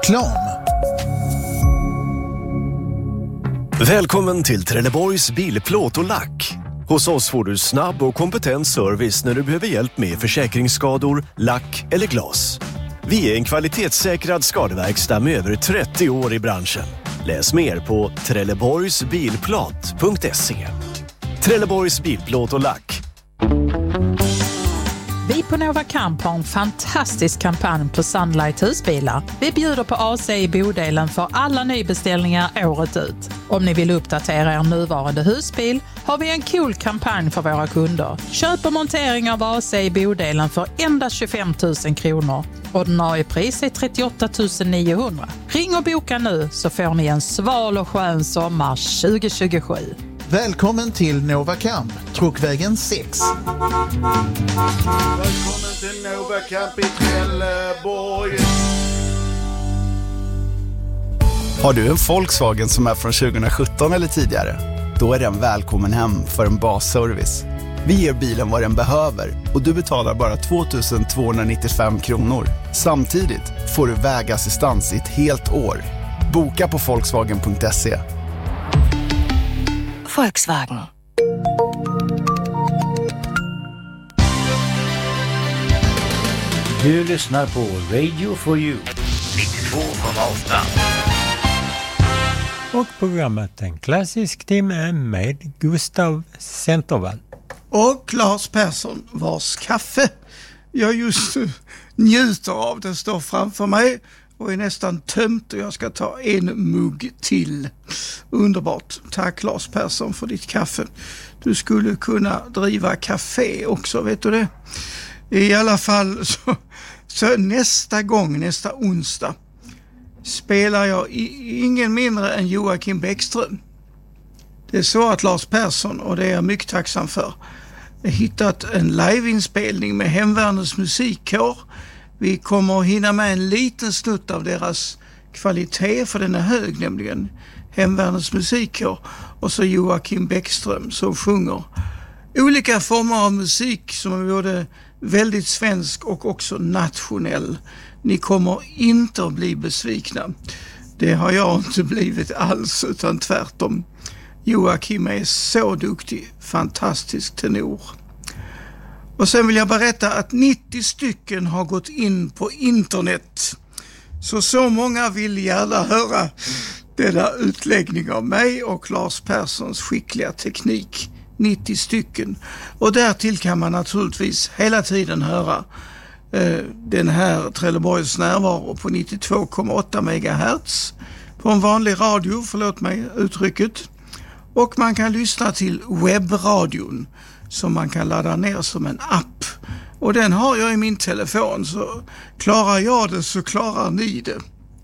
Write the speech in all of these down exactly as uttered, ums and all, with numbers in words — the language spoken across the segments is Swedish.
Reklam. Välkommen till Trelleborgs bilplåt och lack. Hos oss får du snabb och kompetent service när du behöver hjälp med försäkringsskador, lack eller glas. Vi är en kvalitetssäkrad skadeverkstad med över trettio år i branschen. Läs mer på trelleborgsbilplåt punkt se. Trelleborgs bilplåt och lack. Vi på Nova Camp har en fantastisk kampanj på Sunlight husbilar. Vi bjuder på A C i Bodelen för alla nybeställningar året ut. Om ni vill uppdatera er nuvarande husbil har vi en cool kampanj för våra kunder. Köp och montering av A C i Bodelen för endast tjugofem tusen kronor. Ordinarie pris är trettioåtta tusen niohundra. Ring och boka nu så får ni en sval och skön sommar tjugo tjugosju. Välkommen till Nova Camp, Truckvägen sex. Välkommen till Nova Camp i Trelleborg. Har du en Volkswagen som är från tjugosjutton eller tidigare? Då är den välkommen hem för en basservice. Vi ger bilen vad den behöver och du betalar bara två tusen tvåhundranittiofem kronor. Samtidigt får du vägassistans i ett helt år. Boka på volkswagen punkt se. Volkswagen. Du lyssnar på Radio for You nittiotvå komma åtta. Och programmet En klassisk timme med Gustav Centervall. Och Lars Persson, vars kaffe jag just njuter av. Den står framför mig och är nästan tömt och jag ska ta en mugg till. Underbart. Tack Lars Persson för ditt kaffe. Du skulle kunna driva kafé också, vet du det? I alla fall så, så nästa gång, nästa onsdag, spelar jag i, ingen mindre än Joakim Bäckström. Det är så att Lars Persson, och det är jag mycket tacksam för, har hittat en liveinspelning med Hemvärnets musikkår. Vi kommer att hinna med en liten snutt av deras kvalitet, för den är hög nämligen. Hemvärnets musikkår och så Joakim Bäckström som sjunger olika former av musik som är både väldigt svensk och också nationell. Ni kommer inte att bli besvikna. Det har jag inte blivit alls, utan tvärtom. Joakim är så duktig, fantastisk tenor. Och sen vill jag berätta att nittio stycken har gått in på internet. Så så många vill gärna höra denna utläggning av mig och Lars Perssons skickliga teknik. nittio stycken. Och därtill kan man naturligtvis hela tiden höra eh, den här Trelleborgs närvaro på nittiotvå komma åtta megahertz på en vanlig radio, förlåt mig uttrycket. Och man kan lyssna till webbradion som man kan ladda ner som en app. Och den har jag i min telefon, så klarar jag det så klarar ni det.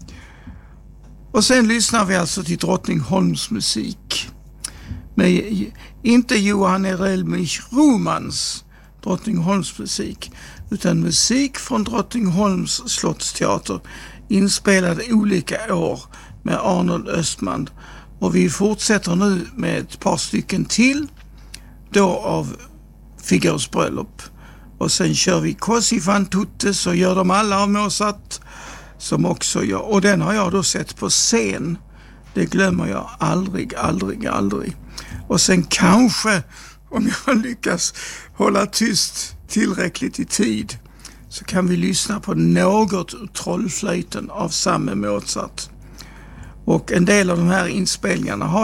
Och sen lyssnar vi alltså till Drottningholms musik. Med inte Johan Erelmich Romans Drottningholms musik, utan musik från Drottningholms slottsteater inspelad olika år med Arnold Östman. Och vi fortsätter nu med ett par stycken till då av Figaros bröllop. Och sen kör vi Così fan tutte, så gör de alla av Mozart som också gör. Och den har jag då sett på scen. Det glömmer jag aldrig, aldrig, aldrig. Och sen kanske, om jag lyckas hålla tyst tillräckligt i tid, så kan vi lyssna på något ur Trollflöjten av samma Mozart. Och en del av de här inspelningarna har